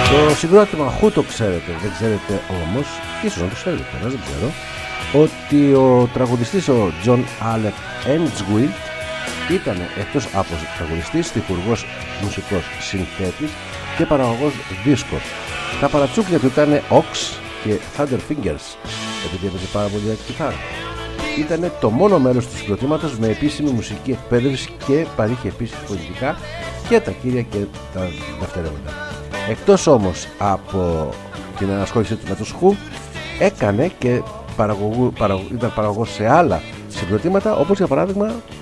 Το συγκρότημα Who το ξέρετε, δεν ξέρετε όμως, ίσως να το ξέρετε, δεν ξέρω, ότι ο τραγουδιστής ο John Alec Edgewill ήταν εκτός από τραγουδιστής, στιχουργός, μουσικός, συνθέτης και παραγωγός δίσκων. Τα παρατσούκλια του ήταν Ox και Thunderfingers, επειδή έπαιζε πάρα πολύ κιθάρα. Ήταν το μόνο μέλος του συγκροτήματος με επίσημη μουσική εκπαίδευση και παρήχε επίσης πολιτικά και τα κύρια και τα δευτερεύοντα. Εκτός όμως από την ανασχόλησή του με τους Who, έκανε και ήταν παραγωγός σε άλλα συγκροτήματα, όπως για παράδειγμα